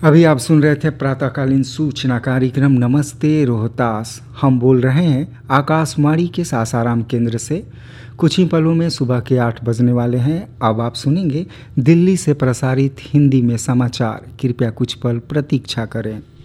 अभी आप सुन रहे थे प्रातःकालीन सूचना कार्यक्रम नमस्ते रोहतास। हम बोल रहे हैं आकाशवाणी के सासाराम केंद्र से। कुछ ही पलों में सुबह के 8 बजने वाले हैं। अब आप सुनेंगे दिल्ली से प्रसारित हिंदी में समाचार। कृपया कुछ पल प्रतीक्षा करें।